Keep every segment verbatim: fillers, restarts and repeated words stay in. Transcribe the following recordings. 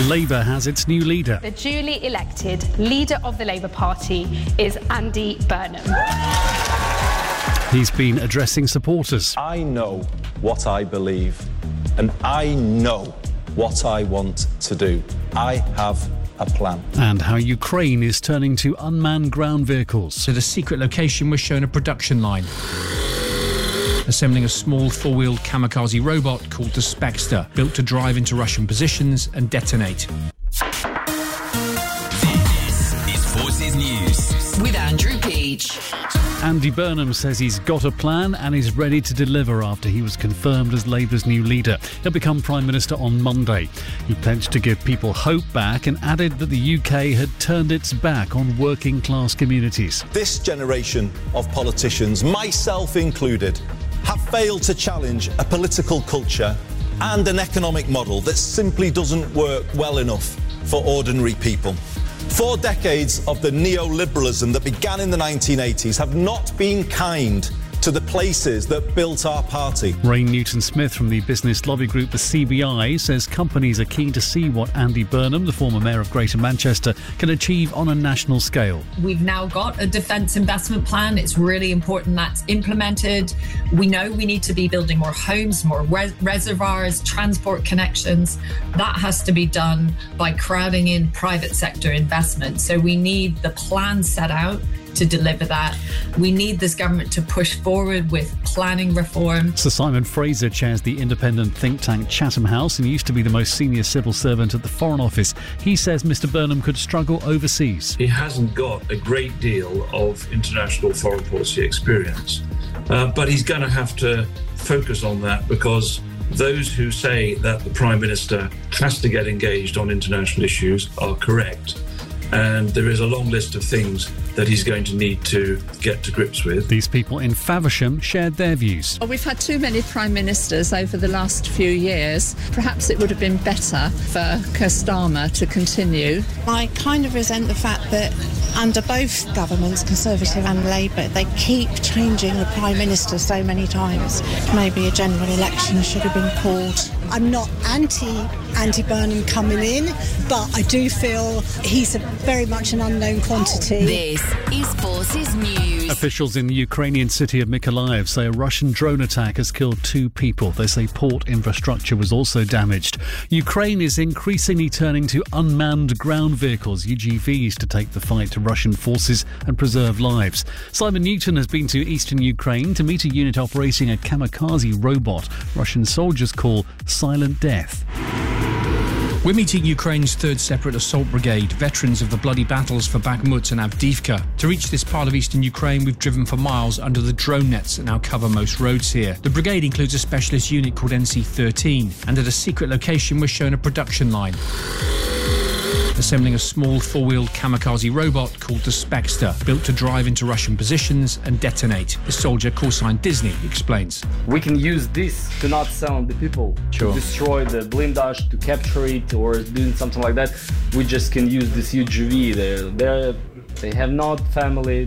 Labour has its new leader. The duly elected leader of the Labour Party is Andy Burnham. He's been addressing supporters. I know what I believe, and I know what I want to do. I have a plan. And how Ukraine is turning to unmanned ground vehicles. So the secret location was shown a production line, assembling a small four-wheeled kamikaze robot called the Spexter, built to drive into Russian positions and detonate. This is Forces News with Andrew Peach. Andy Burnham says he's got a plan and is ready to deliver after he was confirmed as Labour's new leader. He'll become Prime Minister on Monday. He pledged to give people hope back and added that the U K had turned its back on working class communities. This generation of politicians, myself included, have failed to challenge a political culture and an economic model that simply doesn't work well enough for ordinary people. Four decades of the neoliberalism that began in the nineteen eighties have not been kind to the places that built our party. Ray Newton-Smith from the business lobby group the C B I says companies are keen to see what Andy Burnham, the former mayor of Greater Manchester, can achieve on a national scale. We've now got a defence investment plan. It's really important that's implemented. We know we need to be building more homes, more res- reservoirs, transport connections. That has to be done by crowding in private sector investment. So we need the plan set out to deliver that. We need this government to push forward with planning reform. Sir Simon Fraser chairs the independent think tank Chatham House and used to be the most senior civil servant at the Foreign Office. He says Mr Burnham could struggle overseas. He hasn't got a great deal of international foreign policy experience, uh, but he's going to have to focus on that, because those who say that the Prime Minister has to get engaged on international issues are correct. And there is a long list of things that he's going to need to get to grips with. These people in Faversham shared their views. Well, we've had too many Prime Ministers over the last few years. Perhaps it would have been better for Keir Starmer to continue. I kind of resent the fact that under both governments, Conservative and Labour, they keep changing the Prime Minister so many times. Maybe a general election should have been called. I'm not anti Andy Burnham coming in, but I do feel he's a, very much an unknown quantity. This is Forces News. Officials in the Ukrainian city of Mykolaiv say a Russian drone attack has killed two people. They say port infrastructure was also damaged. Ukraine is increasingly turning to unmanned ground vehicles, U G Vs, to take the fight to Russian forces and preserve lives. Simon Newton has been to eastern Ukraine to meet a unit operating a kamikaze robot Russian soldiers call Silent Death. We're meeting Ukraine's third Separate Assault Brigade, veterans of the bloody battles for Bakhmut and Avdiivka. To reach this part of eastern Ukraine, we've driven for miles under the drone nets that now cover most roads here. The brigade includes a specialist unit called N C thirteen, and at a secret location we're shown a production line, assembling a small four-wheeled kamikaze robot called the Spexter, built to drive into Russian positions and detonate. The soldier, call sign Disney, explains. We can use this to not sound the people, sure. to destroy the blindage, to capture it, or doing something like that. We just can use this U G V. They're, they're, they have not family,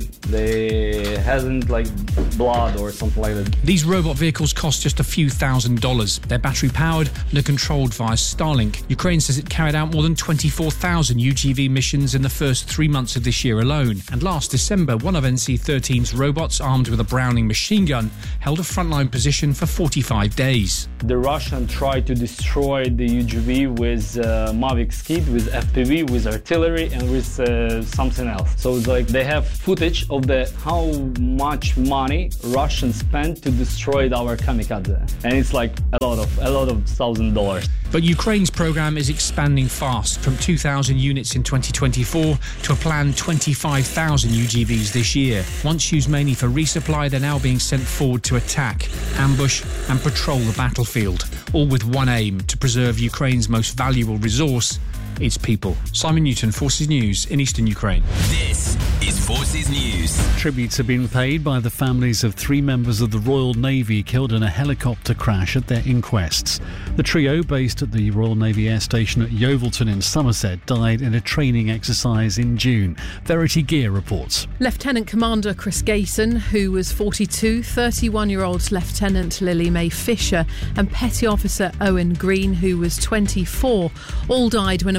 they hasn't like blood or something like that. These robot vehicles cost just a few thousand dollars. They're battery powered and are controlled via Starlink. Ukraine says it carried out more than twenty-four thousand U G V missions in the first three months of this year alone. And last December, one of N C thirteen's robots, armed with a Browning machine gun, held a frontline position for forty-five days. The Russians tried to destroy the U G V with uh, Mavic Skid, with F P V, with artillery, and with uh, something else. So it's like they have footage of the how much money Russians spent to destroy our kamikaze, and it's like a lot of a lot of thousand dollars. But Ukraine's program is expanding fast, from two thousand units in twenty twenty-four to a planned twenty-five thousand U G Vs this year. Once used mainly for resupply, they're now being sent forward to attack, ambush and patrol the battlefield, all with one aim: to preserve Ukraine's most valuable resource, its people. Simon Newton, Forces News in eastern Ukraine. This is Forces News. Tributes have been paid by the families of three members of the Royal Navy killed in a helicopter crash at their inquests. The trio, based at the Royal Navy Air Station at Yeovilton in Somerset, died in a training exercise in June. Verity Gear reports. Lieutenant Commander Chris Gayson, who was forty-two, thirty-one-year-old Lieutenant Lily Mae Fisher and Petty Officer Owen Green, who was twenty-four, all died when a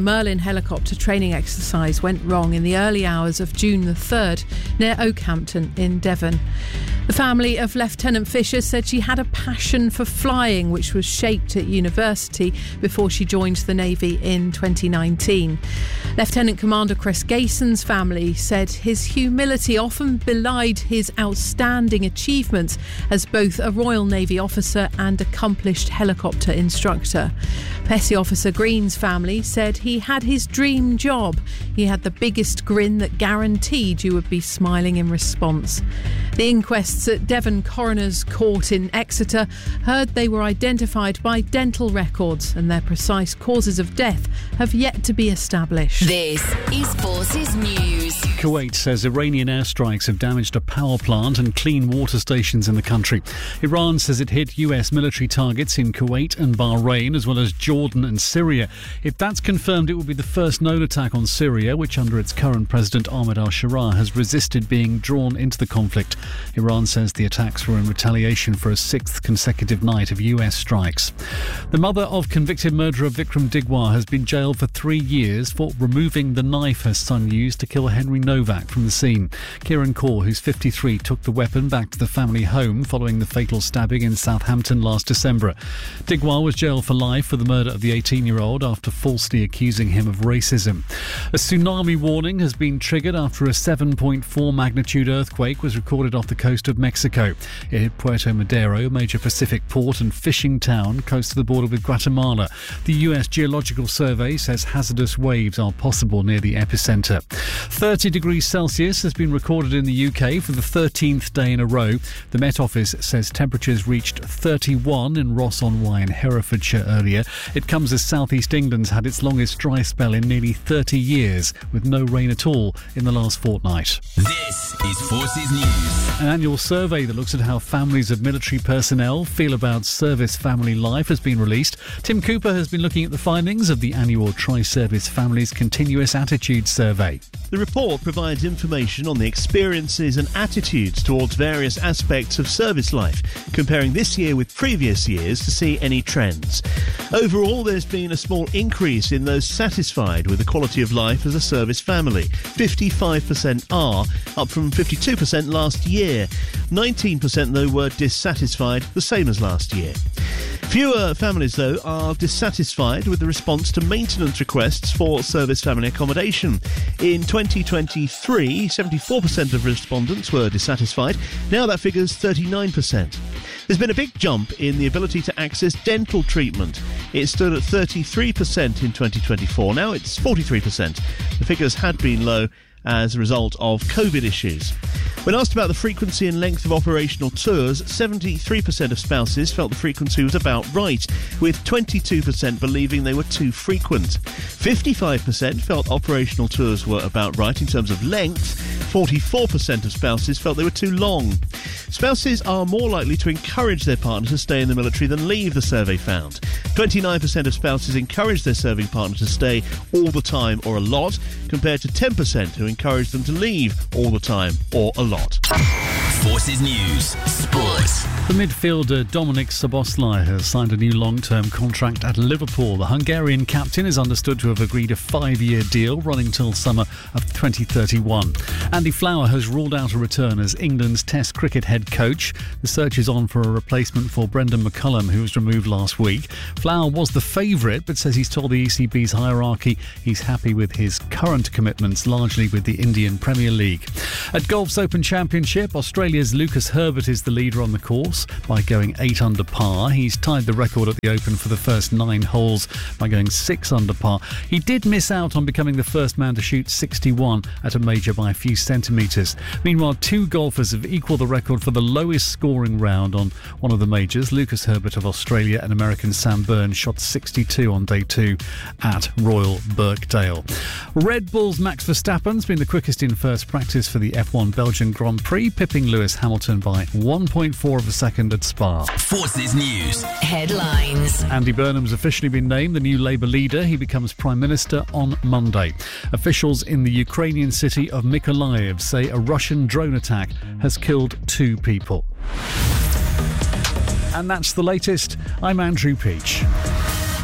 Merlin helicopter training exercise went wrong in the early hours of June the third near Oakhampton in Devon. The family of Lieutenant Fisher said she had a passion for flying, which was shaped at university before she joined the Navy in twenty nineteen. Lieutenant Commander Chris Gayson's family said his humility often belied his outstanding achievements as both a Royal Navy officer and accomplished helicopter instructor. Petty Officer Green's family said he had his dream job. He had the biggest grin that guaranteed you would be smiling in response. The inquests at Devon Coroner's Court in Exeter heard they were identified by dental records, and their precise causes of death have yet to be established. This is Forces News. Kuwait says Iranian airstrikes have damaged a power plant and clean water stations in the country. Iran says it hit U S military targets in Kuwait and Bahrain, as well as Jordan and Syria. If that's confirmed, it will be the first known attack on Syria, which under its current president Ahmed al-Sharaa has resisted being drawn into the conflict. Iran says the attacks were in retaliation for a sixth consecutive night of U S strikes. The mother of convicted murderer Vikram Digwar has been jailed for three years for removing the knife her son used to kill Henry Novak from the scene. Kieran Kaur, who's fifty-three, took the weapon back to the family home following the fatal stabbing in Southampton last December. Digwar was jailed for life for the murder of the eighteen-year-old after falsely accusing him of racism. A tsunami warning has been triggered after a seven point four magnitude earthquake was recorded off the coast of Mexico. It hit Puerto Madero, a major Pacific port and fishing town close to the border with Guatemala. The U S Geological Survey says hazardous waves are possible near the epicentre. thirty degrees Celsius has been recorded in the U K for the thirteenth day in a row. The Met Office says temperatures reached thirty-one in Ross-on-Wye in Herefordshire earlier. It comes as South East England's had its longest dry spell in nearly thirty years, with no rain at all in the last fortnight. This is Forces News. An annual survey that looks at how families of military personnel feel about service family life has been released. Tim Cooper has been looking at the findings of the annual Tri-Service Families Continuous Attitude Survey. The report provides information on the experiences and attitudes towards various aspects of service life, comparing this year with previous years to see any trends. Overall, there's been a small increase in those satisfied with the quality of life as a service family. fifty-five percent are, up from fifty-two percent last year. nineteen percent, though, were dissatisfied, the same as last year. Fewer families, though, are dissatisfied with the response to maintenance requests for service family accommodation. In twenty twenty-three, seventy-four percent of respondents were dissatisfied. Now that figure's thirty-nine percent. There's been a big jump in the ability to access dental treatment. It stood at thirty-three percent in twenty twenty-four. Now it's forty-three percent. The figures had been low as a result of COVID issues. When asked about the frequency and length of operational tours, seventy-three percent of spouses felt the frequency was about right, with twenty-two percent believing they were too frequent. fifty-five percent felt operational tours were about right in terms of length. forty-four percent of spouses felt they were too long. Spouses are more likely to encourage their partner to stay in the military than leave, the survey found. twenty-nine percent of spouses encourage their serving partner to stay all the time or a lot, compared to ten percent who encourage them to leave all the time or a lot. Forces News Sports. The midfielder Dominik Szoboszlai has signed a new long-term contract at Liverpool. The Hungarian captain is understood to have agreed a five-year deal running till summer of twenty thirty-one. Andy Flower has ruled out a return as England's Test cricket head coach. The search is on for a replacement for Brendan McCullum, who was removed last week. Flower was the favourite, but says he's told the E C B's hierarchy he's happy with his current commitments, largely with the Indian Premier League. At Golf's Open Championship, Australia's Lucas Herbert is the leader on the course by going eight under par. He's tied the record at the Open for the first nine holes by going six under par. He did miss out on becoming the first man to shoot sixty-one at a major by a few centimetres. Meanwhile, two golfers have equalled the record for the lowest scoring round on one of the majors. Lucas Herbert of Australia and American Sam Burns shot sixty-two on day two at Royal Birkdale. Red Bull's Max Verstappen's been the quickest in first practice for the F one Belgian Grand Prix, pipping Lewis Hamilton by one point four of a second at Spa. Forces News headlines. Andy Burnham's officially been named the new Labour leader. He becomes Prime Minister on Monday. Officials in the Ukrainian city of Mykolaiv say a Russian drone attack has killed two people. And that's the latest. I'm Andrew Peach.